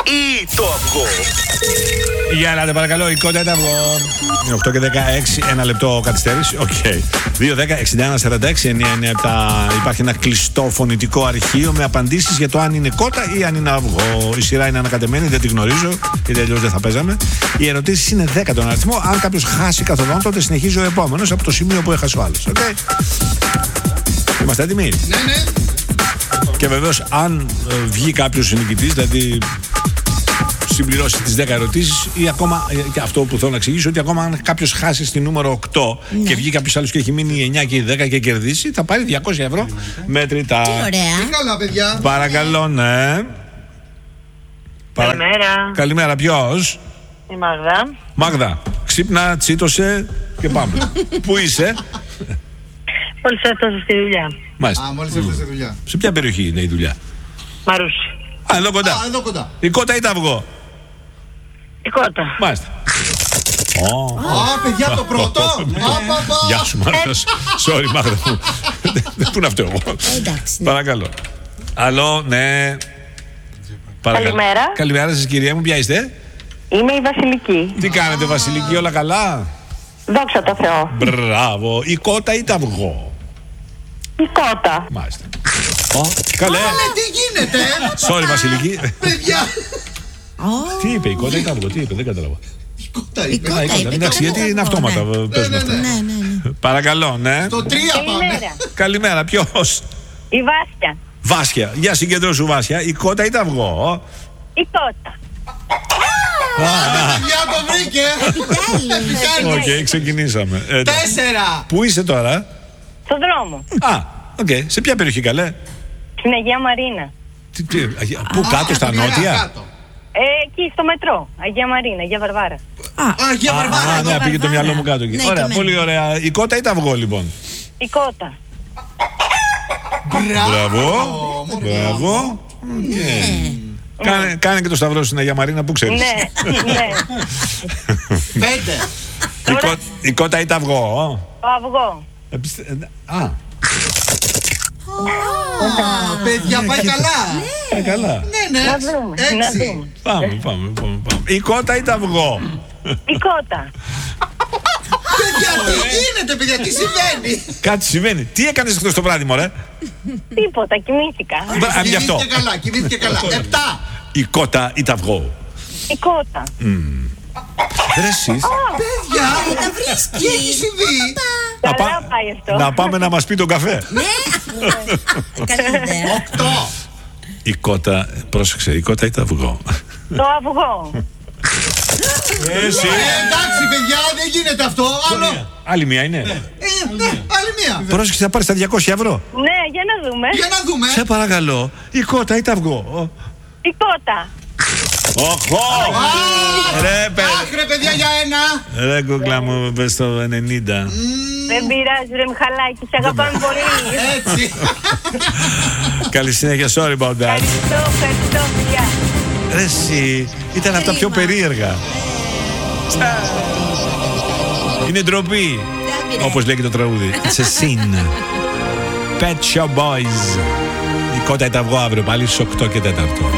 ή το αυγό? Για ελάτε παρακαλώ, η κότα ήταν αυγό. 8 και 16, ένα λεπτό καθυστέρηση. Οκ. 2-10-61-46-997. Υπάρχει ένα κλειστό φωνητικό αρχείο με απαντήσεις για το αν είναι κότα ή αν είναι αυγό. Η σειρά είναι ανακατεμένη, δεν τη γνωρίζω, γιατί αλλιώς δεν θα παίζαμε. Οι ερωτήσεις είναι 10 τον αριθμό. Αν κάποιος χάσει καθοδόν, τότε συνεχίζει ο επόμενος από το σημείο που έχασε ο άλλος. Okay? Είμαστε έτοιμοι? Ναι, ναι. Και βεβαίως, αν βγει κάποιος νικητής, δηλαδή συμπληρώσει τις 10 ερωτήσεις, ή ακόμα, και αυτό που θέλω να εξηγήσω, ότι ακόμα αν κάποιος χάσει στη νούμερο 8 και βγει κάποιος άλλος και έχει μείνει η 9 και η 10 και κερδίσει, θα πάρει 200 ευρώ μετρητά. Τι ωραία. Τι καλά, παιδιά. Παρακαλώ, ναι. Καλημέρα. Καλημέρα, ποιος? Η Μάγδα. Μάγδα, ξύπνα, τσίτωσε και πάμε. Πού είσαι? Μόλις έφτασα στη δουλειά. Μάλιστα. Α, μόλις έφτασε στη δουλειά. Σε ποια περιοχή είναι η δουλειά? Μαρούσι. Α, εδώ κοντά. Α, εδώ κοντά. Η κότα ή το αυγό? Η κότα. Μάλιστα. Α, παιδιά, το πρώτο. Γεια σου, Μάγδα. Sorry, Μάγδα μου. Πού είναι αυτό εγώ? Εντάξει. Παρακαλώ. Άλλο, ναι. Καλημέρα. Καλημέρα σας, κυρία μου, ποια είστε? Είμαι η Βασιλική. Τι κάνετε, Βασιλική, όλα καλά? Δόξα τω Θεώ. Μπράβο. Η κότα ή το αυγό? Η κότα. Μάλιστα. Καλέ. Τι γίνεται, Sorry, Βασιλική. παιδιά. Τι είπε η κότα ή το αυγό? Τι είπε, δεν κατάλαβα. Η κότα Η είπε. κότα είπε. Εντάξει, γιατί είναι αυτόματα. Παίζουμε αυτά. Ναι. Παρακαλώ, ναι. Το 3 πάμε. Καλημέρα. Καλημέρα, ποιος? Η Βάσια. Βάσια. Για συγκεντρώσου, Βάσια. Η κότα ή το αυγό? Η κότα. Παιδιά, το βρήκε. Οκ, ξεκινήσαμε. 4. Πού είσαι τώρα? Στον δρόμο. Α, οκ. Σε ποια περιοχή, καλέ? Στην Αγία Μαρίνα. Πού, κάτω στα νότια? Εκεί στο μετρό. Αγία Μαρίνα, Αγία Βαρβάρα. Αγία Βαρβάρα. Α, ναι, πήγε το μυαλό μου κάτω εκεί. Ναι, Ωραία, και πολύ ωραία. Η κότα ή το αυγό, λοιπόν? Η κότα. Μπράβο. Κάνε και το σταυρό στην Αγία Μαρίνα, που ξέρεις. Ναι. 5. Η κότα ή το αυγό? Το αυγό. Παιδιά, πάει καλά. Καλά. Ναι. Να δούμε. 6. Πάμε. Η κότα ή το αυγό? Η κότα. Παιδιά, τι γίνεται, παιδιά, τι συμβαίνει? Κάτι συμβαίνει. Τι έκανες χθες το βράδυ, μωρέ? Τίποτα, κοιμήθηκα. Γι' αυτό. Κοιμήθηκε καλά. 7. Η κότα ή το αυγό? Η κότα. Ρε εσείς. Παιδιά, τι έχει συμβεί? Να Καλά πάει αυτό. Να πάμε να μας πει τον καφέ. Καλή ιδέα. 8. Η κότα, πρόσεξε, η κότα ή το αυγό? Το αυγό. Εσύ. Εντάξει, παιδιά, δεν γίνεται αυτό. Άλλο. Άλλη μία είναι. Ναι, άλλη μία. Πρόσεξε, θα πάρεις τα 200 ευρώ. Ναι, για να δούμε. Για να δούμε. Σε παρακαλώ, η κότα ή το αυγό? Η κότα. Οχο! Ρε Άχρε, παιδιά, για ένα. Ρε κούκλα μου, πες το 90. Δεν πειράζει, ρε Μιχαλάκη, σε αγαπάμε πολύ. Έτσι. Καλή συνέχεια, sorry about that. Ευχαριστώ, φιλιά. Ρε εσύ, ήταν από τα πιο περίεργα. Είναι ντροπή, όπως λέει και το τραγούδι. It's a sin. Pet Shop Boys. Η κότα ή το αυγό αύριο πάλι στις 8 και 4.